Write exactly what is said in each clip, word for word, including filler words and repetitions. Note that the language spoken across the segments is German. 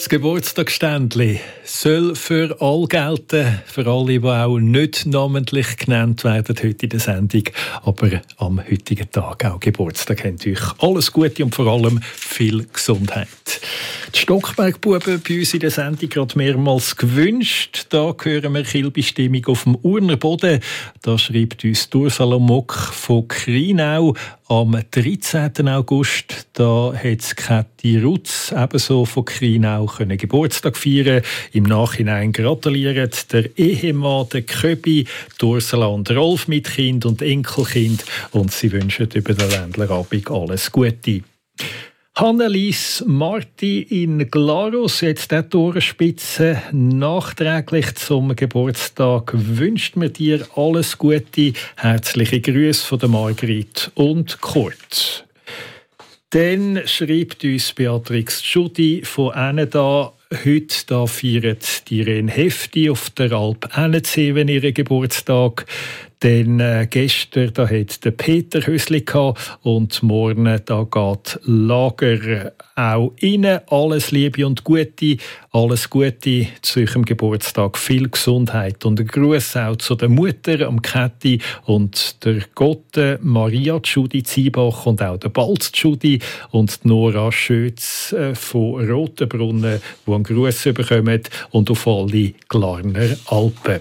Das Geburtstagsständli soll für alle gelten, für alle, die auch nicht namentlich genannt werden heute in der Sendung, aber am heutigen Tag auch Geburtstag haben. Euch alles Gute und vor allem viel Gesundheit. Die Stockbergbuben bei uns in der Sendung gerade mehrmals gewünscht. Da hören wir Kilby-Stimmung auf dem Urner Boden. Da schreibt uns Ursula Mock von Krinau. Am dreizehnten August da hat Käthi Rutz ebenso von Krinau können Geburtstag feiern. Im Nachhinein gratulieren der Ehemann, der Köbi, Ursula und Rolf mit Kind und Enkelkind und sie wünschen über den Ländlerabend alles Gute. Hannelies Marti in Glarus, jetzt der Torenspitze, nachträglich zum Geburtstag wünscht mir dir alles Gute. Herzliche Grüße von der Margrit und Kurt. Dann schreibt uns Beatrix Schudi von Äneda. Heute da feiert die Irene Hefti auf der Alp Ennenzeven ihren Geburtstag. Dann äh, gestern da hat der Peter Hösli gehabt und morgen da geht Lager auch Ihnen. Alles Liebe und Gute, alles Gute zu eurem Geburtstag, viel Gesundheit und ein Gruß auch zu der Mutter, am Käthi und der Gotte Maria Tschudi Ziebach und auch der Balz Tschudi und die Nora Schötz äh, von Rotenbrunnen, die einen Gruß bekommen und auf alle Glarner Alpen.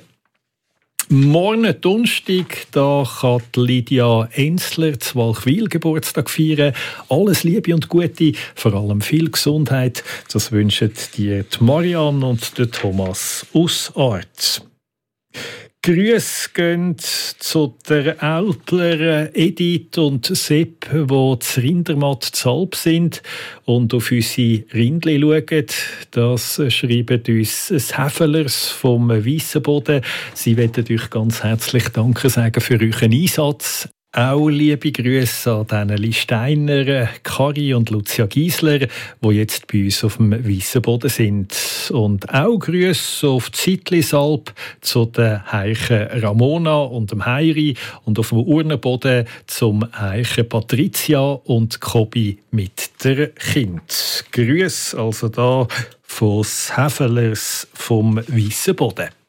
Morgen Donnerstag, da kann Lydia Enzler zu Walchwil Geburtstag feiern. Alles Liebe und Gute, vor allem viel Gesundheit. Das wünschen dir die Marianne und der Thomas aus Art. Grüße gehen zu der Älpler Edith und Sepp, die zu Rindermatt zu Alp sind und auf unsere Rindli schauen. Das schreiben uns das Häfelers vom Weissenboden. Sie wollen euch ganz herzlich Danke sagen für euren Einsatz. Auch liebe Grüße an Däneli Steiner, Kari und Lucia Giesler, die jetzt bei uns auf dem Weissenboden sind. Und auch Grüße auf die Zittlisalp zu den Heichen Ramona und dem Heiri und auf dem Urnerboden zum Heichen Patricia und Kobi mit der Kind. Grüße also da von Häfelers vom Weissenboden.